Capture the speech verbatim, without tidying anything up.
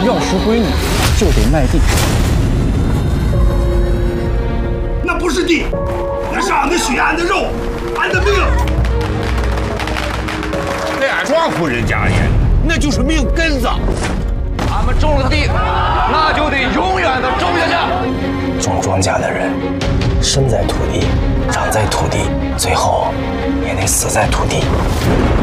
要赎闺女，就得卖地。 那不是地，那是俺的血，俺的肉，俺的命。 那俺庄户人家里，那就是命根子。 俺们种了地，那就得永远的种下去。 种庄稼的人，生在土地，长在土地，最后也得死在土地。